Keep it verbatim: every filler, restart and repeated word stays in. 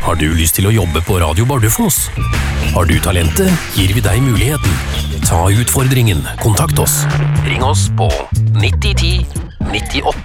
Har du lyst til å jobbe på Radio Bardufoss? Har du talentet, gir vi deg muligheten. Ta utfordringen, kontakt oss. Ring oss på nitti ti nittiåtte